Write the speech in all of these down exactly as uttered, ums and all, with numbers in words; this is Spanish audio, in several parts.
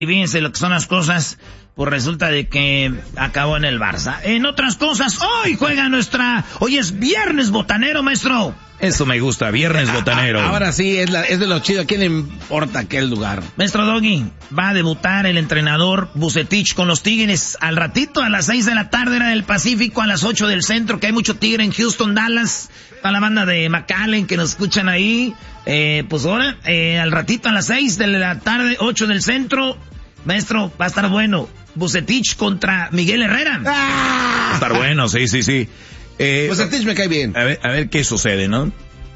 Y fíjense lo que son las cosas, pues resulta de que acabó en el Barça. En otras cosas, hoy juega nuestra... Hoy es viernes botanero, maestro. Eso me gusta, viernes botanero. A, ahora sí, es, la, es de lo chido. ¿A quién le importa aquel lugar? Maestro Doggy, va a debutar el entrenador Vucetich con los Tigres al ratito, a las seis de la tarde, era del Pacífico, a las ocho del centro, que hay mucho tigre en Houston, Dallas. A la banda de McAllen que nos escuchan ahí. Eh, pues ahora, eh, al ratito, a las seis de la tarde, ocho del centro. Maestro, va a estar bueno. Vucetich contra Miguel Herrera. ¡Ah! Va a estar bueno, sí, sí, sí. Eh, Vucetich me cae bien. A ver, a ver qué sucede, ¿no?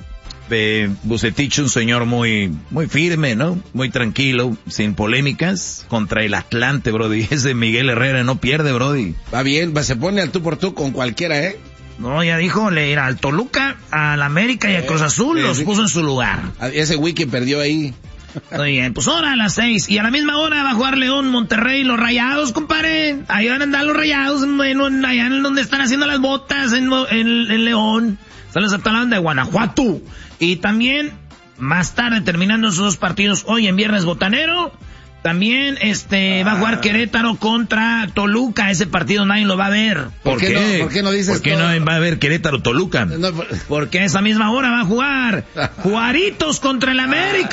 Eh, Vucetich, un señor muy, muy firme, ¿no? Muy tranquilo, sin polémicas, contra el Atlante, brody. Ese Miguel Herrera no pierde, brody. Va bien, va, se pone al tú por tú con cualquiera, ¿eh? No, ya dijo, le irá al Toluca, al América y a Cruz Azul, eh, los puso en su lugar. Ese wiki perdió ahí. Muy bien, pues ahora a las seis, y a la misma hora va a jugar León, Monterrey, los Rayados, compadre. Ahí van a andar los Rayados, en, en, allá en donde están haciendo las botas, en, en, en León. Saludos a toda la banda de Guanajuato. Y también, más tarde, terminando esos dos partidos, hoy en Viernes Botanero, también este va a jugar Querétaro contra Toluca. Ese partido nadie lo va a ver. ¿Por, ¿Por qué? qué? No, ¿Por qué no dices ¿Por qué todo? No va a haber Querétaro-Toluca? No, por... Porque a esa misma hora va a jugar Juaritos contra el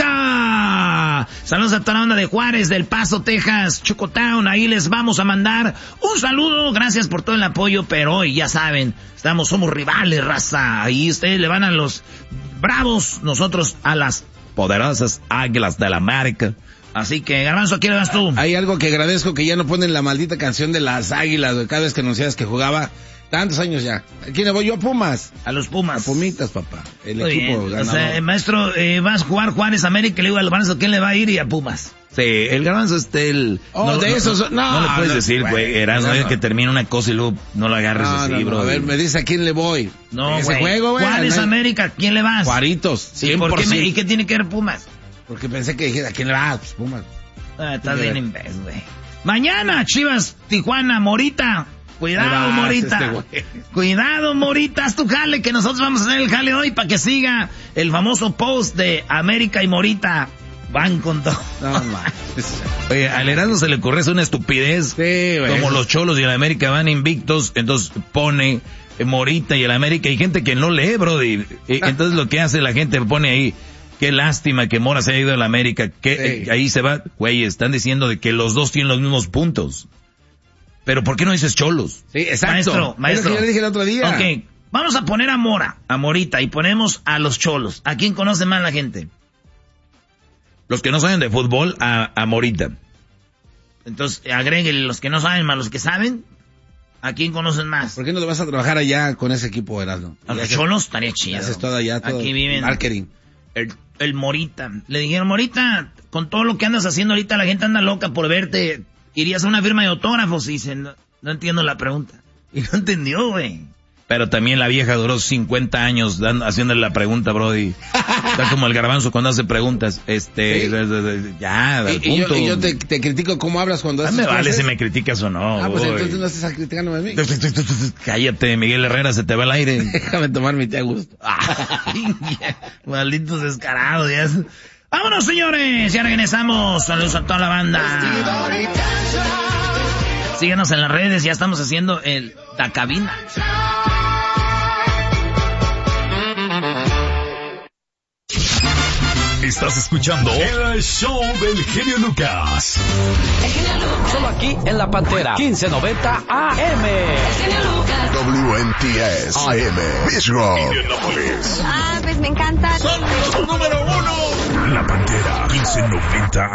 América. Saludos a toda la onda de Juárez, del Paso, Texas, Chocotown. Ahí les vamos a mandar un saludo. Gracias por todo el apoyo, pero hoy ya saben, estamos, somos rivales, raza. Ahí ustedes le van a los Bravos, nosotros a las poderosas Águilas del América. Así que, Garbanzo, ¿a quién le vas tú? Hay algo que agradezco, que ya no ponen la maldita canción de las Águilas, cada vez que anuncias que jugaba. Tantos años ya. ¿A quién le voy yo? A Pumas. A los Pumas. A Pumitas, papá. El Muy equipo bien. ganador. O sea, maestro, eh, vas a jugar Juárez América, y le digo al Garbanzo, ¿quién le va a ir? Y a Pumas. Sí, el Garbanzo este el... Oh, no, de no, esos... No, no, no le puedes no, decir, güey, Erasmo, no, no. que termina una cosa y luego no lo agarres no, así, no, no, bro. A ver, me dice a quién le voy. No, ese güey. juego, güey. Juárez América, ¿quién le vas? Juaritos, cien por ciento. ¿Y, por qué me, ¿Y qué tiene que ver Pumas? Porque pensé que dijera, ¿a quién le vas? Pues Pumas. Ah, estás bien imbécil, güey. Mañana, Chivas, Tijuana, Morita. Cuidado, vas, Morita. Este Cuidado, Morita. Haz tu jale, que nosotros vamos a hacer el jale hoy para que siga el famoso post de América y Morita. Van con todo. No, man. Oye, al Erasmo se le ocurre hacer una estupidez. Sí, güey. Como los Cholos y el América van invictos, entonces pone Morita y el América. Hay gente que no lee, brody. Entonces lo que hace la gente pone ahí, qué lástima que Mora se haya ido a la América. Que sí. Ahí se va. Güey, están diciendo de que los dos tienen los mismos puntos. Pero ¿por qué no dices Cholos? Sí, exacto. Maestro, maestro. Es lo que yo le dije el otro día. Ok, vamos a poner a Mora, a Morita, y ponemos a los Cholos. ¿A quién conoce más la gente? Los que no saben de fútbol, a, a Morita. Entonces, agréguenle los que no saben más los que saben. ¿A quién conocen más? ¿Por qué no te vas a trabajar allá con ese equipo, Erasmo? A los Cholos estaría chido. Haces todo allá, todo. Aquí viven. Marketing. El, el Morita. Le dijeron, Morita, con todo lo que andas haciendo ahorita, la gente anda loca por verte. ¿Irías a una firma de autógrafos? Y dicen, no, no entiendo la pregunta. Y no entendió, güey. Pero también la vieja duró cincuenta años dando, haciéndole la pregunta, brody. Está como el Garbanzo cuando hace preguntas. Este, ¿sí? Ya, al y, punto. Y yo, y yo te, te critico cómo hablas cuando haces me vale clases. si me criticas o no. Ah, pues boy. entonces no estás criticándome a mí. Cállate, Miguel Herrera, se te va el aire. Déjame tomar mi té a gusto. Malditos descarados, ya. Vámonos, señores, ya regresamos. Saludos a toda la banda. Síguenos en las redes, ya estamos haciendo el La Cabina. Estás escuchando el show del genio Lucas. El genio Lucas. Solo aquí en La Pantera, quince noventa A M. El genio Lucas. W N T S A M. Israel. Indianapolis. Ah, pues me encanta. Son los número uno. La Pantera, quince noventa